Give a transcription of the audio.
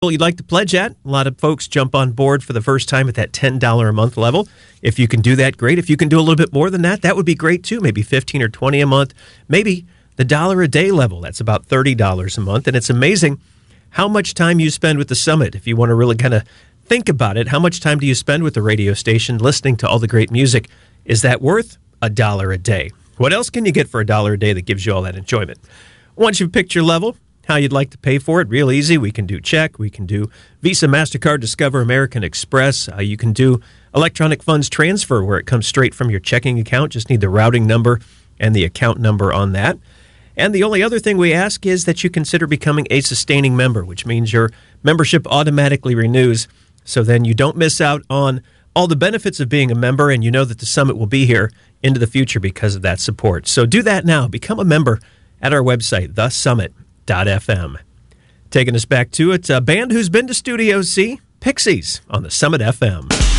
you'd like to pledge at. A lot of folks jump on board for the first time at that $10 a month level. If you can do that, great. If you can do a little bit more than that, that would be great too. Maybe $15 or $20 a month. Maybe the $1 a day level. That's about $30 a month. And it's amazing how much time you spend with the Summit. If you want to really kind of think about it, how much time do you spend with the radio station listening to all the great music? Is that worth $1 a day? What else can you get for $1 a day that gives you all that enjoyment? Once you've picked your level, how you'd like to pay for it, real easy. We can do check, we can do Visa, MasterCard, Discover, American Express. You can do electronic funds transfer where it comes straight from your checking account. Just need the routing number and the account number on that. And the only other thing we ask is that you consider becoming a sustaining member, which means your membership automatically renews. So then you don't miss out on all the benefits of being a member, and you know that the Summit will be here into the future because of that support. So do that now. Become a member at our website, thesummit.fm. Taking us back to it, a band who's been to Studio C, Pixies on the Summit FM.